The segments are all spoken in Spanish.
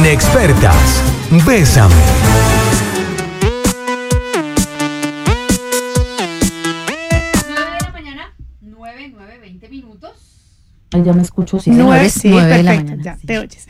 Inexpertas, Bésame. 20 minutos. Ay, ya me escucho, sí, 9, sí, 9 de la perfecto, mañana. ya, Sí, te sí. oyes.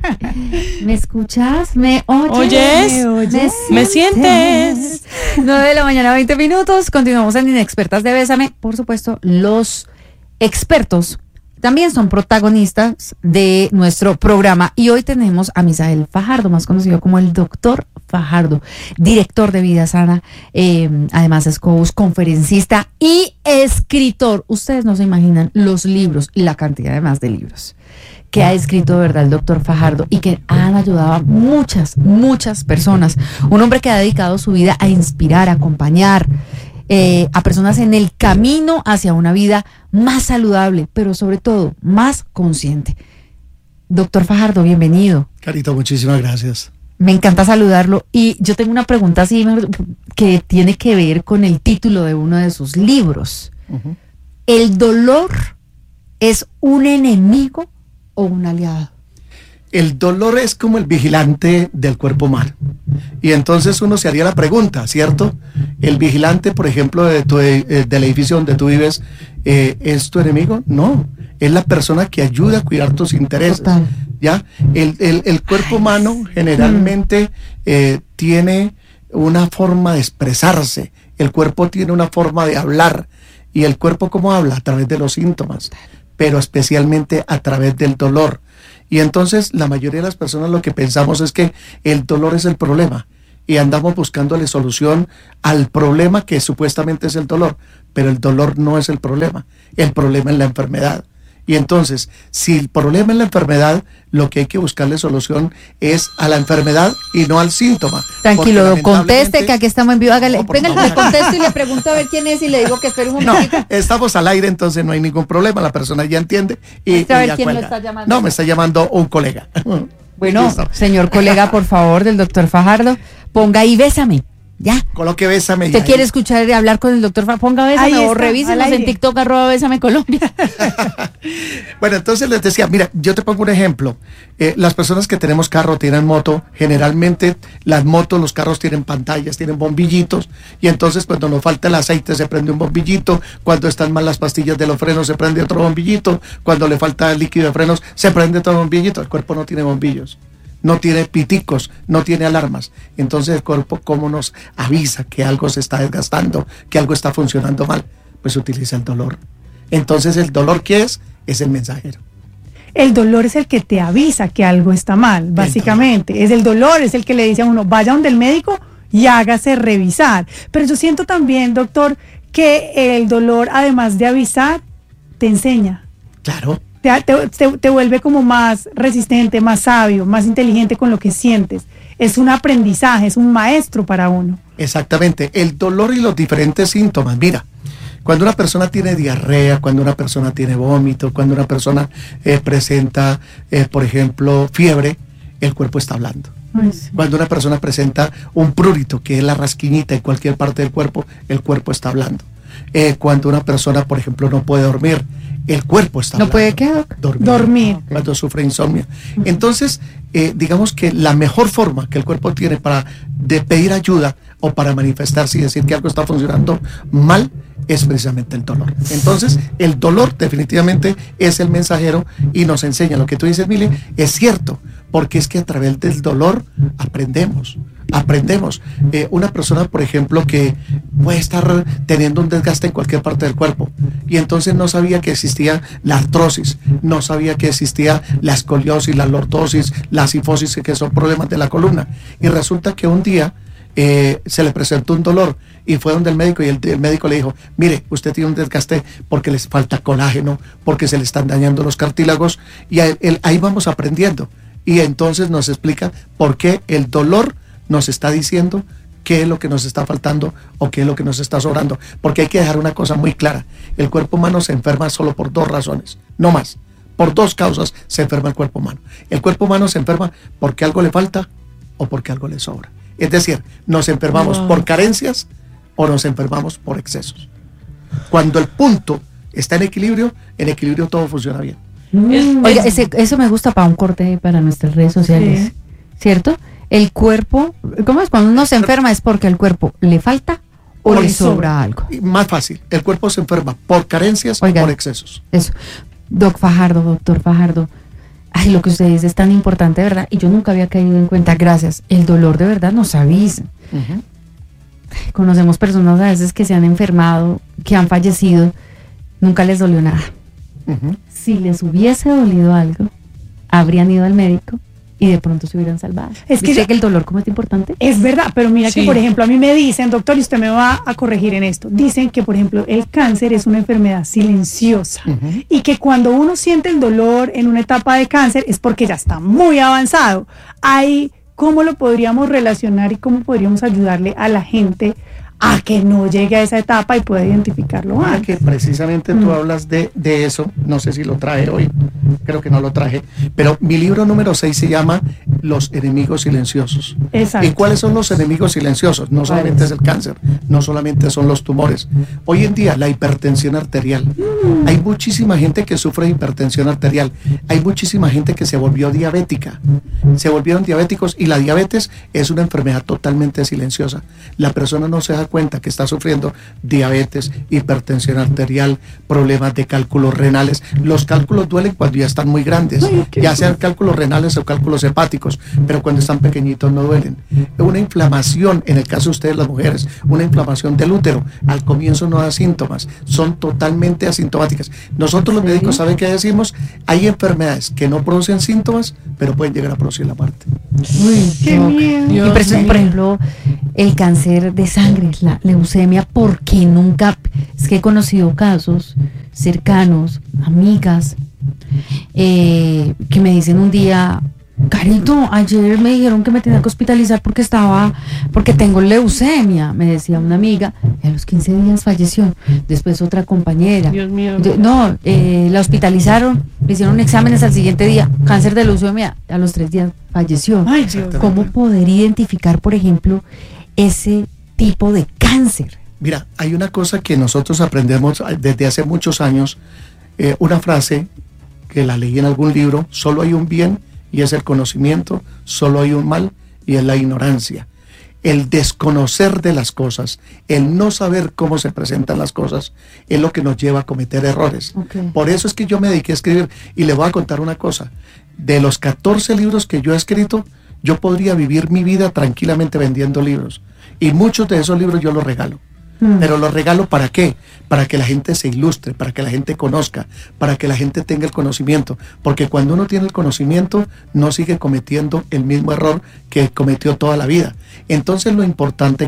¿Me escuchas? ¿Me oyes? ¿Oyes? ¿Me sientes? 9 de la mañana, 20 minutos. Continuamos en Inexpertas de Bésame. Por supuesto, los expertos también son protagonistas de nuestro programa. Y hoy tenemos a Misael Fajardo, más conocido como el Doctor Fajardo, director de Vida Sana. Además es coach, conferencista y escritor. Ustedes no se imaginan los libros, la cantidad además de libros que ha escrito de verdad el doctor Fajardo y que han ayudado a muchas personas. Un hombre que ha dedicado su vida a inspirar, a acompañar a personas en el camino hacia una vida más saludable, pero sobre todo más consciente. Doctor Fajardo, bienvenido. Carito, muchísimas gracias. Me encanta saludarlo y yo tengo una pregunta así que tiene que ver con el título de uno de sus libros. Uh-huh. ¿El dolor es un enemigo o un aliado? El dolor es como el vigilante del cuerpo humano. Y entonces uno se haría la pregunta, ¿cierto? El vigilante, por ejemplo, del edificio donde tú vives, ¿es tu enemigo? No, es la persona que ayuda a cuidar tus intereses. Total. ¿Ya? El cuerpo humano generalmente tiene una forma de expresarse. El cuerpo tiene una forma de hablar. ¿Y el cuerpo cómo habla? A través de los síntomas, pero especialmente a través del dolor. Y entonces la mayoría de las personas lo que pensamos es que el dolor es el problema y andamos buscándole solución al problema que supuestamente es el dolor, pero el dolor no es el problema es la enfermedad. Y entonces, si el problema es la enfermedad, lo que hay que buscarle solución es a la enfermedad y no al síntoma. Tranquilo, conteste que aquí estamos en vivo. Hágale, venga, le contesto y le pregunto a ver quién es y le digo que espere un momentito. No, estamos al aire, entonces no hay ningún problema, la persona ya entiende y a ver ya quién cuelga. lo está llamando. No, me está llamando un colega. Bueno, señor colega, por favor, del doctor Fajardo, ponga ahí Bésame. Ya. Coloque Bésame. ¿Usted quiere escuchar y hablar con el doctor Fajardo? Ponga Bésame o revísenos en TikTok @Bésame Colombia. Bueno, entonces les decía, mira, yo te pongo un ejemplo. Las personas que tenemos carro, tienen moto, generalmente las motos, los carros tienen pantallas, tienen bombillitos, y entonces cuando nos falta el aceite se prende un bombillito, cuando están mal las pastillas de los frenos se prende otro bombillito, cuando le falta el líquido de frenos se prende otro bombillito. El cuerpo no tiene bombillos, no tiene piticos, no tiene alarmas. Entonces el cuerpo, ¿cómo nos avisa que algo se está desgastando, que algo está funcionando mal? Pues utiliza el dolor. Entonces el dolor, ¿qué es? Es el mensajero. El dolor es el que te avisa que algo está mal, básicamente. El dolor es el que le dice a uno, vaya donde el médico y hágase revisar. Pero yo siento también, doctor, que el dolor, además de avisar, te enseña. Claro. Te vuelve como más resistente, más sabio, más inteligente con lo que sientes. Es un aprendizaje, es un maestro para uno. Exactamente, el dolor y los diferentes síntomas. Mira, cuando una persona tiene diarrea, cuando una persona tiene vómito, cuando una persona presenta, por ejemplo, fiebre, el cuerpo está hablando. Sí. Cuando una persona presenta un prurito, que es la rasquiñita en cualquier parte del cuerpo, el cuerpo está hablando. Cuando una persona, por ejemplo, no puede dormir, el cuerpo está hablando. ¿No puede qué? Dormir. Cuando sufre insomnio. Entonces, digamos que la mejor forma que el cuerpo tiene de pedir ayuda o para manifestarse y decir que algo está funcionando mal es precisamente el dolor. Entonces, el dolor definitivamente es el mensajero y nos enseña. Lo que tú dices, Mili, es cierto, porque es que a través del dolor aprendemos. Una persona, por ejemplo, que puede estar teniendo un desgaste en cualquier parte del cuerpo y entonces no sabía que existía la artrosis, no sabía que existía la escoliosis, la lordosis, la sifosis, que son problemas de la columna, y resulta que un día se le presentó un dolor y fue donde el médico y el médico le dijo, mire, usted tiene un desgaste porque les falta colágeno, porque se le están dañando los cartílagos, y ahí vamos aprendiendo, y entonces nos explica por qué el dolor nos está diciendo qué es lo que nos está faltando o qué es lo que nos está sobrando, porque hay que dejar una cosa muy clara: el cuerpo humano se enferma solo por 2 razones, no más. Por 2 causas se enferma el cuerpo humano. El cuerpo humano se enferma porque algo le falta o porque algo le sobra. Es decir, nos enfermamos por carencias o nos enfermamos por excesos. Cuando el punto está en equilibrio todo funciona bien. Oiga, eso me gusta para un corte para nuestras redes sociales. ¿cierto? El cuerpo, ¿cómo es? Cuando uno se enferma es porque al cuerpo le falta o le sobra algo. Y más fácil, el cuerpo se enferma por carencias o por excesos. Eso. Doctor Fajardo, ay, lo que usted dice es tan importante, ¿verdad? Y yo nunca había caído en cuenta, gracias. El dolor de verdad nos avisa. Conocemos personas a veces que se han enfermado, que han fallecido, nunca les dolió nada. Si les hubiese dolido algo, habrían ido al médico y de pronto se hubieran salvado. Es que el dolor, ¿cómo es importante? Es verdad, pero mira que, por ejemplo, a mí me dicen, doctor, y usted me va a corregir en esto, dicen que, por ejemplo, el cáncer es una enfermedad silenciosa y que cuando uno siente el dolor en una etapa de cáncer es porque ya está muy avanzado. Ahí, ¿cómo lo podríamos relacionar y cómo podríamos ayudarle a la gente a que no llegue a esa etapa y pueda identificarlo antes? Que precisamente tú hablas de eso, no sé si lo traje hoy, creo que no lo traje, pero mi libro número 6 se llama Los enemigos silenciosos. Exacto. ¿Y cuáles son los enemigos silenciosos? No solamente es el cáncer, no solamente son los tumores. Hoy en día la hipertensión arterial. Hay muchísima gente que sufre de hipertensión arterial. Hay muchísima gente que se volvió diabética. Se volvieron diabéticos y la diabetes es una enfermedad totalmente silenciosa. La persona no se da cuenta que está sufriendo diabetes, hipertensión arterial, problemas de cálculos renales. Los cálculos duelen cuando ya están muy grandes, ya sean cálculos renales o cálculos hepáticos, pero cuando están pequeñitos no duelen. Una inflamación, en el caso de ustedes las mujeres, una inflamación del útero, al comienzo no da síntomas, son totalmente asintomáticas. Nosotros los médicos, ¿saben qué decimos? Hay enfermedades que no producen síntomas, pero pueden llegar a producir la muerte. ¡Qué miedo! Y por ejemplo, el cáncer de sangre, la leucemia, porque nunca, es que he conocido casos cercanos, amigas, que me dicen un día, Carito, ayer me dijeron que me tenía que hospitalizar porque tengo leucemia, me decía una amiga, y a los 15 días falleció. Después otra compañera. Dios mío. La hospitalizaron, le hicieron exámenes al siguiente día, cáncer de leucemia, a los 3 días falleció. Ay, Dios. ¿Cómo poder identificar, por ejemplo, ese tipo de cáncer? Mira, hay una cosa que nosotros aprendemos desde hace muchos años, una frase que la leí en algún libro: solo hay un bien y es el conocimiento, solo hay un mal y es la ignorancia. El desconocer de las cosas, el no saber cómo se presentan las cosas, es lo que nos lleva a cometer errores. Por eso es que yo me dediqué a escribir, y le voy a contar una cosa: de los 14 libros que yo he escrito, yo podría vivir mi vida tranquilamente vendiendo libros, y muchos de esos libros yo los regalo. Pero los regalo ¿para qué? Para que la gente se ilustre, para que la gente conozca, para que la gente tenga el conocimiento, porque cuando uno tiene el conocimiento no sigue cometiendo el mismo error que cometió toda la vida. Entonces lo importante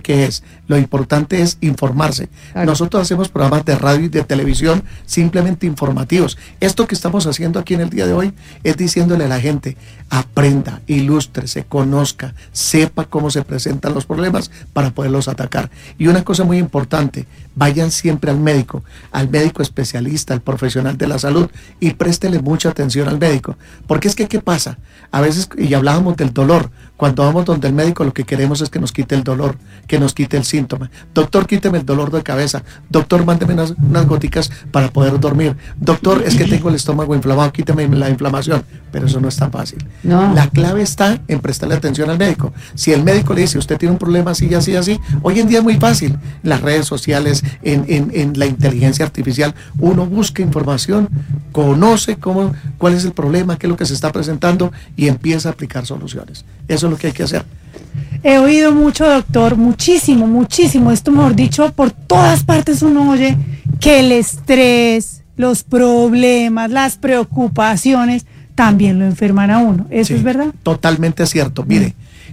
es informarse. Claro. Nosotros hacemos programas de radio y de televisión simplemente informativos. Esto que estamos haciendo aquí en el día de hoy es diciéndole a la gente: aprenda, ilústrese, conozca, sepa cómo se presentan los problemas para poderlos atacar. Y una cosa muy importante: vayan siempre al médico especialista, al profesional de la salud, y préstele mucha atención al médico, porque es que ¿qué pasa? A veces, y hablábamos del dolor, cuando vamos donde el médico lo que queremos es que nos quite el dolor, que nos quite el síntoma. Doctor, quíteme el dolor de cabeza. Doctor, mándeme unas goticas para poder dormir. Doctor, es que tengo el estómago inflamado, quíteme la inflamación. Pero eso no es tan fácil. No. La clave está en prestarle atención al médico. Si el médico le dice: usted tiene un problema así, así, así, hoy en día es muy fácil. Las redes sociales, en la inteligencia artificial, uno busca información, conoce cuál es el problema, qué es lo que se está presentando, y empieza a aplicar soluciones. Eso es lo que hay que hacer. He oído mucho, doctor, muchísimo, esto mejor dicho, por todas partes uno oye que el estrés, los problemas, las preocupaciones también lo enferman a uno. ¿Eso es verdad? Totalmente cierto. Mire,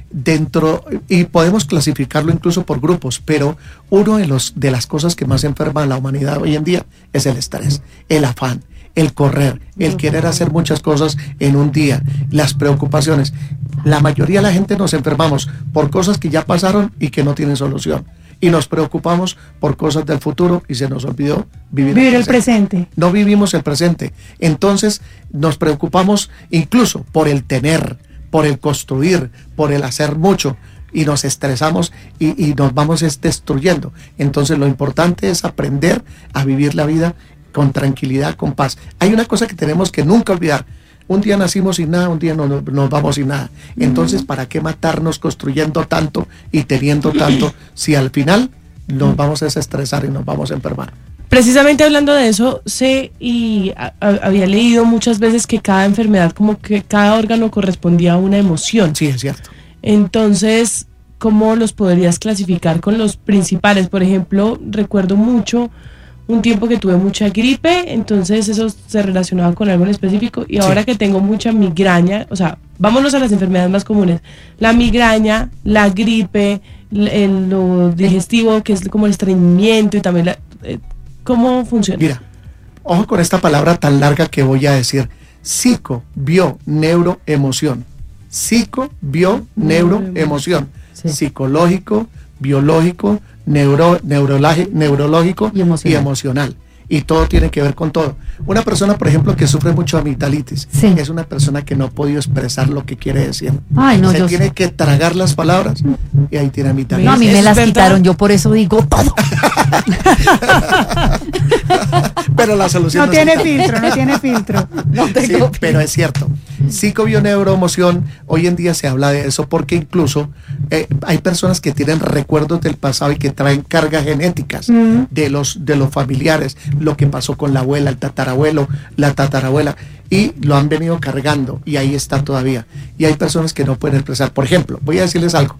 y podemos clasificarlo incluso por grupos, pero uno de las cosas que más enferma a la humanidad hoy en día es el estrés, el afán, el correr, el querer hacer muchas cosas en un día, las preocupaciones. La mayoría de la gente nos enfermamos por cosas que ya pasaron y que no tienen solución, y nos preocupamos por cosas del futuro y se nos olvidó vivir el presente. No vivimos el presente. Entonces nos preocupamos incluso por el tener, por el construir, por el hacer mucho, y nos estresamos y nos vamos destruyendo. Entonces lo importante es aprender a vivir la vida con tranquilidad, con paz. Hay una cosa que tenemos que nunca olvidar: Un día nacimos sin nada, un día nos vamos sin nada. Entonces, ¿para qué matarnos construyendo tanto y teniendo tanto si al final nos vamos a desestresar y nos vamos a enfermar? Precisamente hablando de eso, había leído muchas veces que cada enfermedad, como que cada órgano correspondía a una emoción. Sí, es cierto. Entonces, ¿cómo los podrías clasificar con los principales? Por ejemplo, recuerdo mucho un tiempo que tuve mucha gripe, entonces eso se relacionaba con algo en específico, y ahora que tengo mucha migraña, o sea, vámonos a las enfermedades más comunes, la migraña, la gripe, lo digestivo, que es como el estreñimiento, y también ¿cómo funciona? Mira, ojo con esta palabra tan larga que voy a decir: psico, bio, neuro, emoción. Psico, bio, neuro, emoción. Sí. Psicológico, biológico, neurológico y emocional. Y todo tiene que ver con todo. Una persona, por ejemplo, que sufre mucho amigdalitis, es una persona que no ha podido expresar lo que quiere decir. Se tiene que tragar las palabras y ahí tiene amigdalitis. No, a mí me las quitaron, yo por eso digo todo. Pero la solución no tiene filtro. Sí, pero es cierto. Psicobioneuroemoción, hoy en día se habla de eso porque incluso hay personas que tienen recuerdos del pasado y que traen cargas genéticas de los familiares, lo que pasó con la abuela, el tatarabuelo, la tatarabuela, y lo han venido cargando y ahí está todavía. Y hay personas que no pueden expresar. Por ejemplo, voy a decirles algo.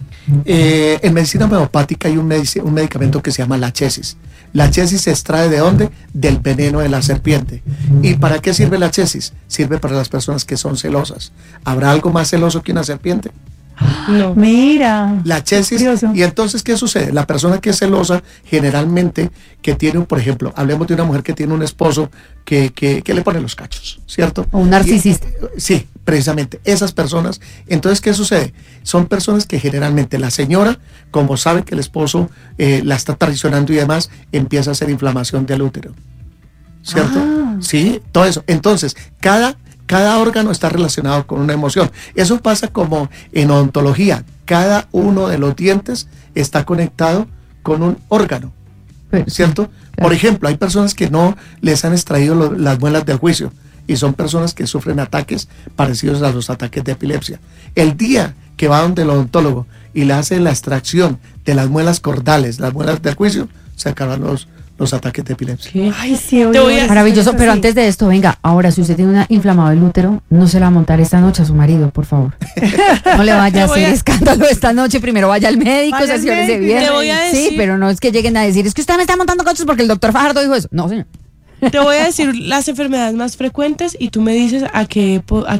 En medicina homeopática hay un medicamento que se llama la chesis. La chesis se extrae ¿de dónde? Del veneno de la serpiente. ¿Y para qué sirve la chesis? Sirve para las personas que son celosas. ¿Habrá algo más celoso que una serpiente? No. Mira. La chesis. Curioso. Y entonces, ¿qué sucede? La persona que es celosa, generalmente, que tiene, por ejemplo, hablemos de una mujer que tiene un esposo que le pone los cachos, ¿cierto? O un narcisista. Sí, precisamente, esas personas. Entonces, ¿qué sucede? Son personas que generalmente la señora, como sabe que el esposo la está traicionando y demás, empieza a hacer inflamación del útero, ¿cierto? Sí, todo eso. Entonces, cada órgano está relacionado con una emoción. Eso pasa como en odontología. Cada uno de los dientes está conectado con un órgano, ¿cierto? Claro. Por ejemplo, hay personas que no les han extraído las muelas del juicio y son personas que sufren ataques parecidos a los ataques de epilepsia. El día que va donde el odontólogo y le hace la extracción de las muelas cordales, las muelas del juicio, se acaban los ataques de epilepsia. ¿Qué? Ay, sí, maravilloso, pero antes de esto, venga, ahora si usted tiene inflamado el útero, no se la va a montar esta noche a su marido, por favor. No le vaya a hacer escándalo esta noche, primero vaya al médico, se bien. Te voy a decir, sí, pero no es que lleguen a decir, es que usted me está montando cachos porque el doctor Fajardo dijo eso. No, señor. Te voy a decir las enfermedades más frecuentes y tú me dices a qué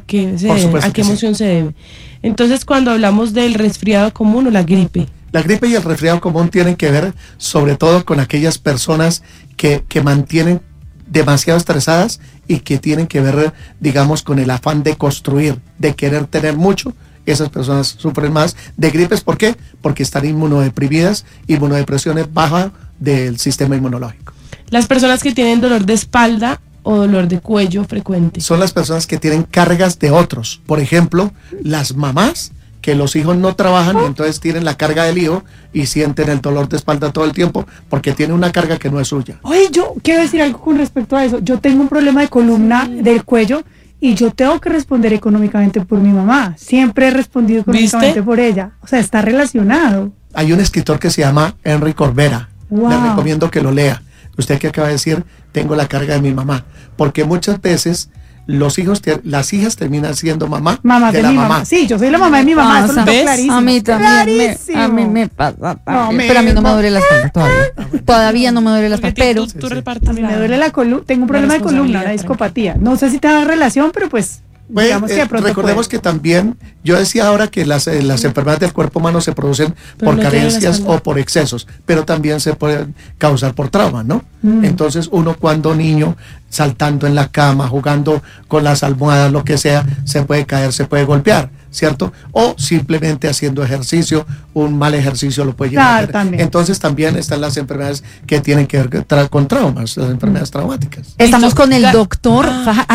emoción se debe. Entonces, cuando hablamos del resfriado común o la gripe. La gripe y el resfriado común tienen que ver sobre todo con aquellas personas que mantienen demasiado estresadas y que tienen que ver, digamos, con el afán de construir, de querer tener mucho. Esas personas sufren más de gripes. ¿Por qué? Porque están inmunodeprimidas, inmunodepresiones bajas del sistema inmunológico. Las personas que tienen dolor de espalda o dolor de cuello frecuente. Son las personas que tienen cargas de otros. Por ejemplo, las mamás que los hijos no trabajan y entonces tienen la carga del hijo y sienten el dolor de espalda todo el tiempo porque tiene una carga que no es suya. Oye, yo quiero decir algo con respecto a eso. Yo tengo un problema de columna del cuello y yo tengo que responder económicamente por mi mamá. Siempre he respondido económicamente por ella. O sea, está relacionado. Hay un escritor que se llama Henry Corbera. Wow. Le recomiendo que lo lea. Usted que acaba de decir, tengo la carga de mi mamá. Porque muchas veces las hijas terminan siendo mamá de la mamá. Sí, yo soy la mamá de mi mamá. Eso lo tengo clarísimo. A mí también. A mí me pasa. Pero a mí no me duele la espalda todavía. Todavía no me duele la espalda. Pero tú repartes a mí me duele la columna. Tengo un problema de columna, una discopatía. No sé si tiene relación, pero pues digamos que de pronto recordemos que también, yo decía ahora que las enfermedades del cuerpo humano se producen por carencias o por excesos, pero también se pueden causar por trauma, ¿no? Entonces uno cuando niño, saltando en la cama, jugando con las almohadas, lo que sea, se puede caer, se puede golpear, ¿cierto? O simplemente haciendo ejercicio, un mal ejercicio lo puede llevar a tener. También. Entonces también están las enfermedades que tienen que ver con traumas, las enfermedades traumáticas. Estamos con el doctor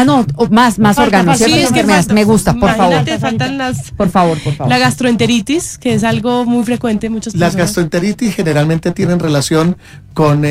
más órganos, Sí, ¿cierto? es que Enfermedades. falta- Me gusta, por favor. imagínate, faltan las... Por favor. La gastroenteritis, que es algo muy frecuente en muchas Las personas. gastroenteritis generalmente tienen relación con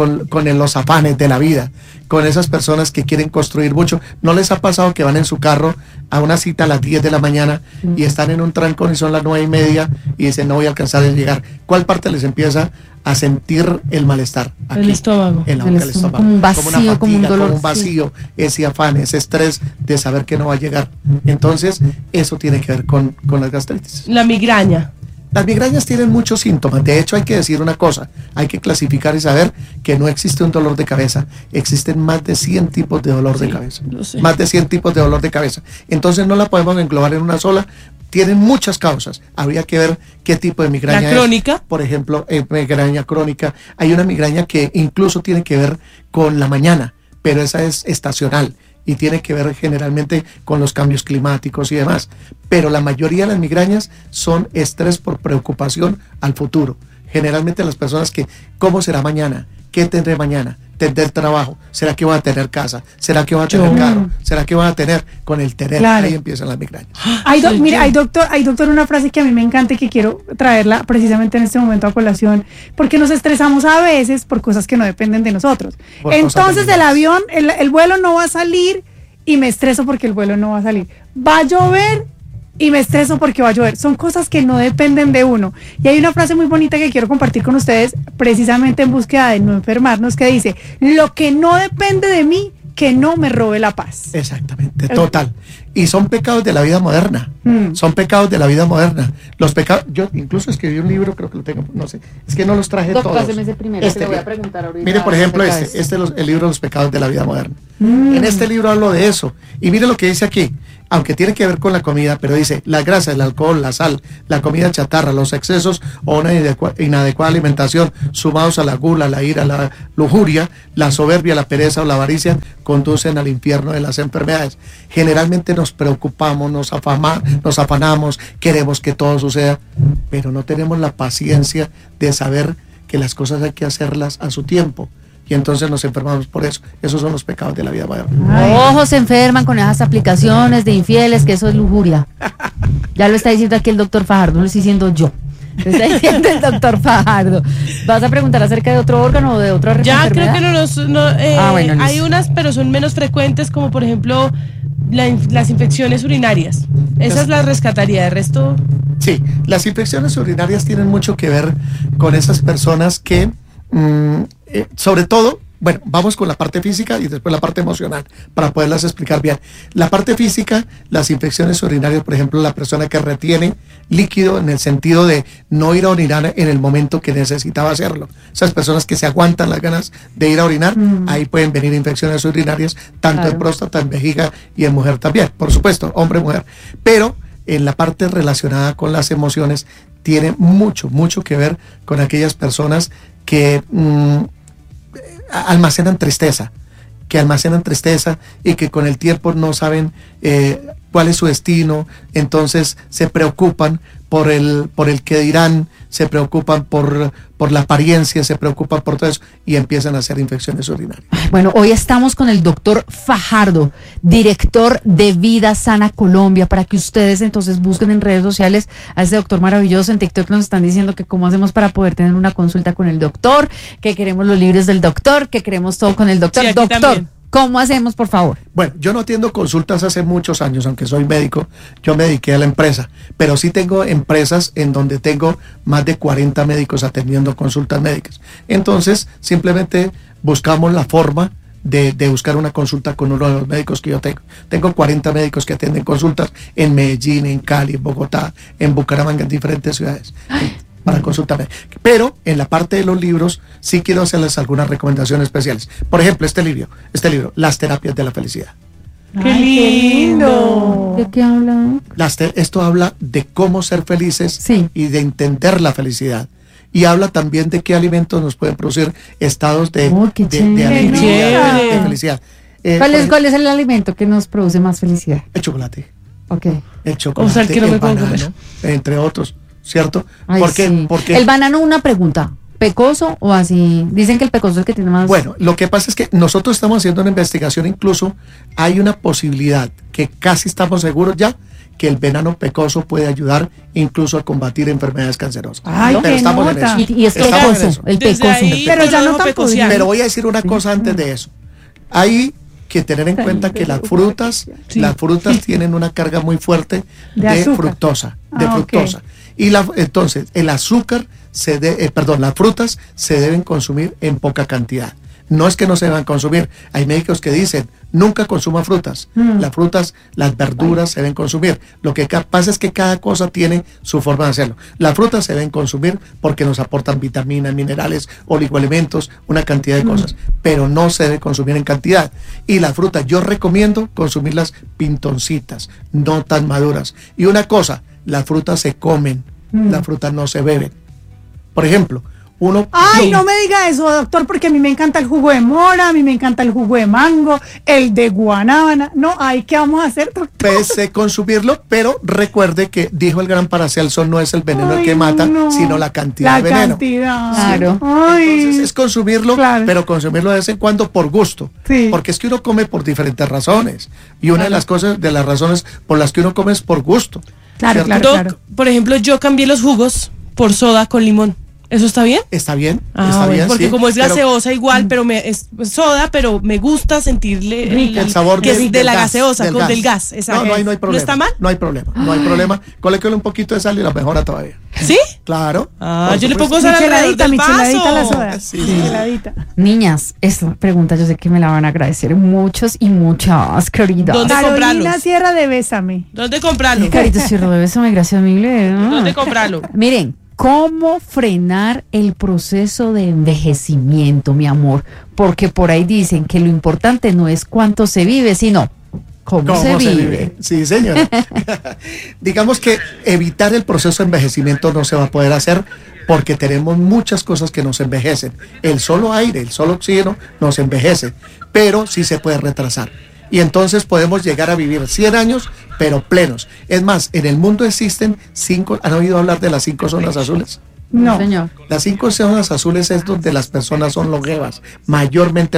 los afanes de la vida, con esas personas que quieren construir mucho. ¿No les ha pasado que van en su carro a una cita a las 10 de la mañana y están en un trancón y son las 9:30 y dicen no voy a alcanzar a llegar? ¿Cuál parte les empieza a sentir el malestar? El estómago. En la boca del estómago. Como un una vacío, fatiga, como un dolor, como un vacío, ese afán, ese estrés de saber que no va a llegar. Entonces, eso tiene que ver con las gastritis. La migraña. Las migrañas tienen muchos síntomas. De hecho, hay que decir una cosa. Hay que clasificar y saber que no existe un dolor de cabeza. Existen más de 100 tipos de dolor de cabeza. lo sé. Más de 100 tipos de dolor de cabeza. Entonces, no la podemos englobar en una sola. Tienen muchas causas. Habría que ver qué tipo de migraña La es. crónica. Por ejemplo, migraña crónica. Hay una migraña que incluso tiene que ver con la mañana, pero esa es estacional y tiene que ver generalmente con los cambios climáticos y demás. Pero la mayoría de las migrañas son estrés por preocupación al futuro. Generalmente las personas que, ¿cómo será mañana? ¿Qué tendré mañana? ¿Tendré trabajo? ¿Será que voy a tener casa? ¿Será que voy a tener carro? ¿Será que voy a tener? Con el tener, Claro. ahí empiezan las migrañas. Mira, hay doctor una frase que a mí me encanta y que quiero traerla precisamente en este momento a colación, porque nos estresamos a veces por cosas que no dependen de nosotros. Por Entonces cosas el menores. avión, el vuelo no va a salir y me estreso porque el vuelo no va a salir. Va a llover y me estreso porque va a llover. Son cosas que no dependen de uno. Y hay una frase muy bonita que quiero compartir con ustedes, precisamente en búsqueda de no enfermarnos, que dice: lo que no depende de mí, que no me robe la paz. Exactamente, total. Y son pecados de la vida moderna. Mm. Son pecados de la vida moderna. Los pecados, yo incluso escribí un libro, creo que lo tengo, no sé, es que no los traje Doctor, todos. páseme ese primero, que le voy a preguntar ahorita. Mire, por ejemplo, acerca de eso. el libro Los pecados de la vida moderna. En este libro hablo de eso. Y mire lo que dice aquí, aunque tiene que ver con la comida, pero dice: la grasa, el alcohol, la sal, la comida chatarra, los excesos o una inadecuada alimentación, sumados a la gula, la ira, la lujuria, la soberbia, la pereza o la avaricia, conducen al infierno de las enfermedades. Generalmente nos preocupamos, nos afanamos, queremos que todo suceda, pero no tenemos la paciencia de saber que las cosas hay que hacerlas a su tiempo. Y entonces nos enfermamos por eso. Esos son los pecados de la vida moderna. Ojo, se enferman con esas aplicaciones de infieles, que eso es lujuria. Ya lo está diciendo aquí el doctor Fajardo, no lo estoy diciendo yo. Lo está diciendo el doctor Fajardo. ¿Vas a preguntar acerca de otro órgano o de otra Ya enfermedad? creo que Bueno, hay listo. unas, pero son menos frecuentes, como por ejemplo las infecciones urinarias. Esas las rescataría, de resto... Sí, las infecciones urinarias tienen mucho que ver con esas personas que, sobre todo, bueno, vamos con la parte física y después la parte emocional para poderlas explicar bien. La parte física, las infecciones urinarias, por ejemplo, la persona que retiene líquido en el sentido de no ir a orinar en el momento que necesitaba hacerlo. Esas personas que se aguantan las ganas de ir a orinar, ahí pueden venir infecciones urinarias, tanto Claro. en próstata, en vejiga y en mujer también, por supuesto, hombre, mujer. Pero en la parte relacionada con las emociones tiene mucho que ver con aquellas personas que almacenan tristeza y que con el tiempo no saben cuál es su destino, entonces se preocupan por el que dirán, se preocupan por la apariencia, se preocupan por todo eso y empiezan a hacer infecciones urinarias. Bueno, hoy estamos con el doctor Fajardo, director de Vida Sana Colombia, para que ustedes entonces busquen en redes sociales a ese doctor maravilloso. En TikTok nos están diciendo que cómo hacemos para poder tener una consulta con el doctor, que queremos los libros del doctor, que queremos todo con el doctor. Sí, aquí Doctor, también. ¿cómo hacemos, por favor? Bueno, yo no atiendo consultas hace muchos años, aunque soy médico, yo me dediqué a la empresa, pero sí tengo empresas en donde tengo más de 40 médicos atendiendo consultas médicas. Entonces, simplemente buscamos la forma de buscar una consulta con uno de los médicos que yo tengo. Tengo 40 médicos que atienden consultas en Medellín, en Cali, en Bogotá, en Bucaramanga, en diferentes ciudades. Para consultarme. Pero en la parte de los libros sí quiero hacerles algunas recomendaciones especiales. Por ejemplo, este libro, Las terapias de la felicidad. ¡Qué lindo! ¿De qué habla? Esto habla de cómo ser felices Sí. y de entender la felicidad. Y habla también de qué alimentos nos pueden producir estados de qué chévere. alegría, Qué de felicidad. ¿Cuál es el alimento que nos produce más felicidad? El chocolate. Ok. el chocolate, O sea, el que no me puedo comer. banano, entre otros, ¿cierto? Ay, Porque, sí. porque El banano, una pregunta. ¿Pecoso o así? Dicen que el pecoso es el que tiene más. bueno, lo que pasa es que nosotros estamos haciendo una investigación, incluso hay una posibilidad que casi estamos seguros ya que el banano pecoso puede ayudar incluso a combatir enfermedades cancerosas. Ay, pero qué estamos en nota. eso. Y es Estamos en pecoso, eso. el Desde pecoso. ahí Pero ya no podemos tan pecosear. Pero voy a decir una cosa antes de eso. Hay que tener en cuenta que las frutas tienen una carga muy fuerte De de azúcar. fructosa, Ok. Y entonces el azúcar las frutas se deben consumir en poca cantidad. No es que no se deban consumir. Hay médicos que dicen, nunca consuma frutas. Las frutas, las verduras se deben consumir. Lo que pasa es que cada cosa tiene su forma de hacerlo. Las frutas se deben consumir porque nos aportan vitaminas, minerales, oligoelementos, una cantidad de cosas. Pero no se debe consumir en cantidad. Y las frutas, yo recomiendo consumirlas pintoncitas, no tan maduras. Y una cosa, las frutas se comen, las frutas no se beben. Por ejemplo, Ay, no me diga eso, doctor, porque a mí me encanta el jugo de mora, a mí me encanta el jugo de mango, el de guanábana. No, ay, ¿qué vamos a hacer, doctor? pues consumirlo, pero recuerde que dijo el gran Paracelso, no es el veneno el que Ay, mata, no. sino la cantidad La de veneno. cantidad. Claro. Ay. Entonces es consumirlo, Claro. pero consumirlo de vez en cuando por gusto. Sí. Porque es que uno come por diferentes razones. Y una de las razones por las que uno come es por gusto. Claro, ¿cierto? claro. Doc, por ejemplo, yo cambié los jugos por soda con limón. ¿Eso está bien? Está bien, Ah, está bueno, bien. porque sí, como es pero gaseosa igual, pero es soda, pero me gusta sentirle el sabor que es de del la gas, gaseosa, del gas. No, Exacto. no hay problema. ¿No está mal? No hay problema, no hay problema. Colóquele un poquito de sal y la mejora todavía. ¿Sí? Claro. Ah, por yo le supuesto. pongo sal alrededor Micheladita, del micheladita la vaso. soda. Sí. Micheladita. Niñas, esta pregunta yo sé que me la van a agradecer muchos y muchas, queridas. ¿Dónde Carolina comprarlos? Sierra de Bésame. ¿Dónde comprarlo? Caritas, cierro de beso, gracias mil. ¿Dónde comprarlo? Miren, ¿cómo frenar el proceso de envejecimiento, mi amor? Porque por ahí dicen que lo importante no es cuánto se vive, sino cómo se vive. Sí, señora. Digamos que evitar el proceso de envejecimiento no se va a poder hacer porque tenemos muchas cosas que nos envejecen. El solo aire, el solo oxígeno nos envejece, pero sí se puede retrasar. Y entonces podemos llegar a vivir 100 años, pero plenos. Es más, en el mundo existen 5, ¿han oído hablar de las 5 zonas azules? No. Señor. Las 5 zonas azules es donde las personas son longevas, mayormente